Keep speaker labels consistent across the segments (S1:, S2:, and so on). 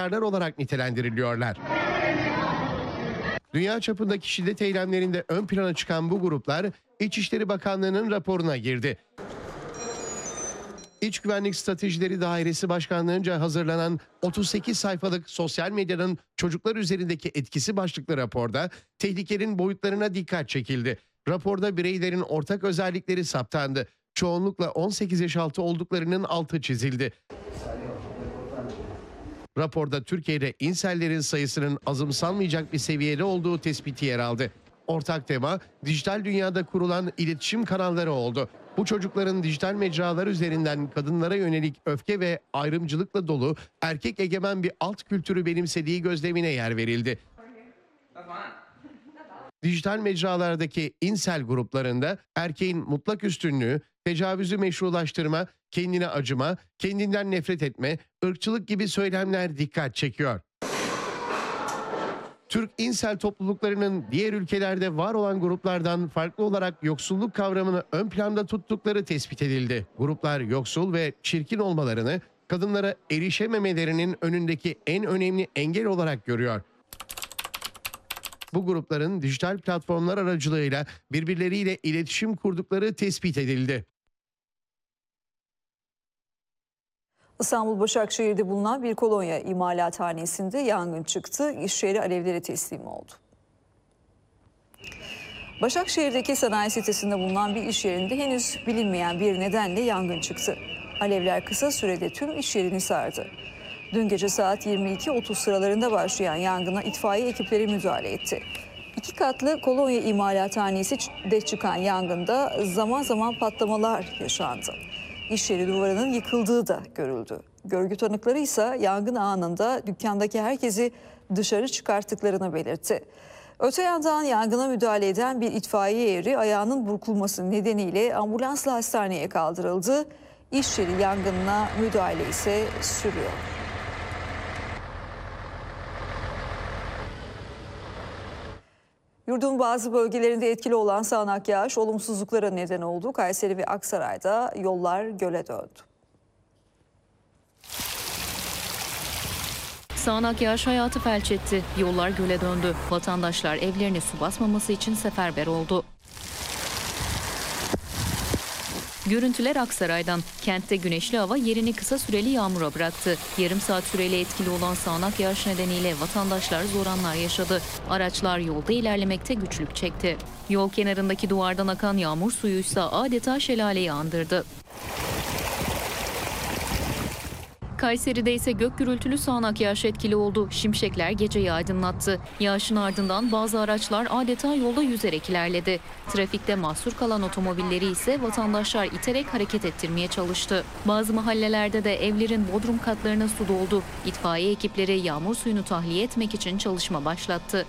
S1: fedakarlar olarak nitelendiriliyorlar. Dünya çapındaki şiddet eylemlerinde ön plana çıkan bu gruplar İçişleri Bakanlığı'nın raporuna girdi. İç Güvenlik Stratejileri Dairesi Başkanlığı'nca hazırlanan 38 sayfalık sosyal medyanın çocuklar üzerindeki etkisi başlıklı raporda tehlikenin boyutlarına dikkat çekildi. Raporda bireylerin ortak özellikleri saptandı. Çoğunlukla 18 yaş altı olduklarının altı çizildi. Raporda Türkiye'de insellerin sayısının azımsanmayacak bir seviyede olduğu tespiti yer aldı. Ortak tema dijital dünyada kurulan iletişim kanalları oldu. Bu çocukların dijital mecralar üzerinden kadınlara yönelik öfke ve ayrımcılıkla dolu erkek egemen bir alt kültürü benimsediği gözlemine yer verildi. Dijital mecralardaki insel gruplarında erkeğin mutlak üstünlüğü, tecavüzü meşrulaştırma, kendine acıma, kendinden nefret etme, ırkçılık gibi söylemler dikkat çekiyor. Türk insel topluluklarının diğer ülkelerde var olan gruplardan farklı olarak yoksulluk kavramını ön planda tuttukları tespit edildi. Gruplar yoksul ve çirkin olmalarını kadınlara erişememelerinin önündeki en önemli engel olarak görüyor. Bu grupların dijital platformlar aracılığıyla birbirleriyle iletişim kurdukları tespit edildi.
S2: İstanbul Başakşehir'de bulunan bir kolonya imalathanesinde yangın çıktı. İş yeri alevlere teslim oldu. Başakşehir'deki sanayi sitesinde bulunan bir iş yerinde henüz bilinmeyen bir nedenle yangın çıktı. Alevler kısa sürede tüm iş yerini sardı. Dün gece saat 22.30 sıralarında başlayan yangına itfaiye ekipleri müdahale etti. 2 katlı kolonya imalathanesinde çıkan yangında zaman zaman patlamalar yaşandı. İş yeri duvarının yıkıldığı da görüldü. Görgü tanıkları ise yangın anında dükkandaki herkesi dışarı çıkarttıklarını belirtti. Öte yandan yangına müdahale eden bir itfaiye eri ayağının burkulması nedeniyle ambulansla hastaneye kaldırıldı. İş yeri yangınına müdahale ise sürüyor. Yurdun bazı bölgelerinde etkili olan sağanak yağış olumsuzluklara neden oldu. Kayseri ve Aksaray'da yollar göle döndü.
S3: Sağanak yağış hayatı felç etti. Yollar göle döndü. Vatandaşlar evlerine su basmaması için seferber oldu. Görüntüler Aksaray'dan. Kentte güneşli hava yerini kısa süreli yağmura bıraktı. Yarım saat süreli etkili olan sağanak yağış nedeniyle vatandaşlar zor anlar yaşadı. Araçlar yolda ilerlemekte güçlük çekti. Yol kenarındaki duvardan akan yağmur suyuysa adeta şelaleyi andırdı. Kayseri'de ise gök gürültülü sağanak yağış etkili oldu. Şimşekler geceyi aydınlattı. Yağışın ardından bazı araçlar adeta yolda yüzerek ilerledi. Trafikte mahsur kalan otomobilleri ise vatandaşlar iterek hareket ettirmeye çalıştı. Bazı mahallelerde de evlerin bodrum katlarına su doldu. İtfaiye ekipleri yağmur suyunu tahliye etmek için çalışma başlattı.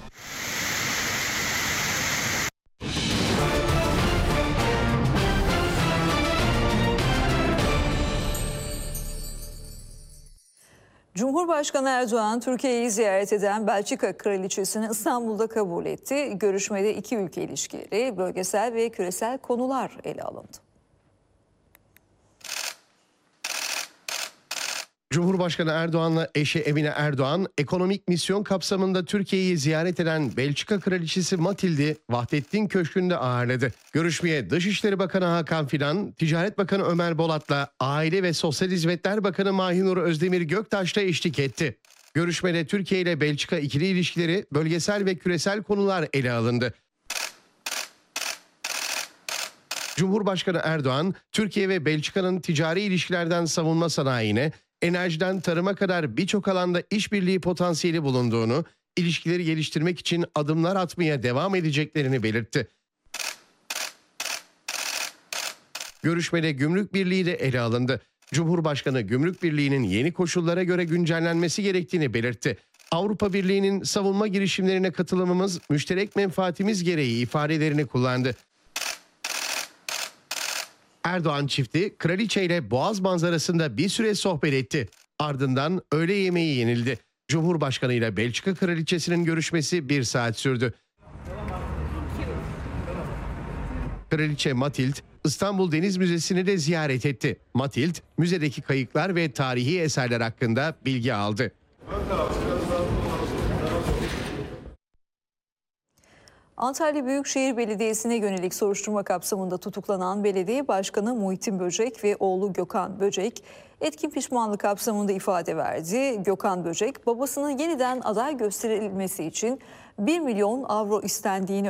S2: Cumhurbaşkanı Erdoğan, Türkiye'yi ziyaret eden Belçika Kraliçesi'ni İstanbul'da kabul etti. Görüşmede iki ülke ilişkileri, bölgesel ve küresel konular ele alındı.
S1: Cumhurbaşkanı Erdoğan'la eşi Emine Erdoğan, ekonomik misyon kapsamında Türkiye'yi ziyaret eden Belçika Kraliçesi Matild'i Vahdettin Köşkü'nde ağırladı. Görüşmeye Dışişleri Bakanı Hakan Fidan, Ticaret Bakanı Ömer Bolat'la Aile ve Sosyal Hizmetler Bakanı Mahinur Özdemir Göktaş'la eşlik etti. Görüşmede Türkiye ile Belçika ikili ilişkileri, bölgesel ve küresel konular ele alındı. Cumhurbaşkanı Erdoğan, Türkiye ve Belçika'nın ticari ilişkilerden savunma sanayine, enerjiden tarıma kadar birçok alanda işbirliği potansiyeli bulunduğunu, ilişkileri geliştirmek için adımlar atmaya devam edeceklerini belirtti. Görüşmede Gümrük Birliği de ele alındı. Cumhurbaşkanı Gümrük Birliği'nin yeni koşullara göre güncellenmesi gerektiğini belirtti. Avrupa Birliği'nin savunma girişimlerine katılımımız müşterek menfaatimiz gereği ifadelerini kullandı. Erdoğan çifti kraliçe ile Boğaz manzarasında bir süre sohbet etti. Ardından öğle yemeği yenildi. Cumhurbaşkanı ile Belçika Kraliçesi'nin görüşmesi 1 saat sürdü. Kraliçe Matild, İstanbul Deniz Müzesi'ni de ziyaret etti. Matild, müzedeki kayıklar ve tarihi eserler hakkında bilgi aldı.
S2: Antalya Büyükşehir Belediyesi'ne yönelik soruşturma kapsamında tutuklanan belediye başkanı Muhittin Böcek ve oğlu Gökhan Böcek etkin pişmanlık kapsamında ifade verdi. Gökhan Böcek babasının yeniden aday gösterilmesi için 1 milyon avro istendiğini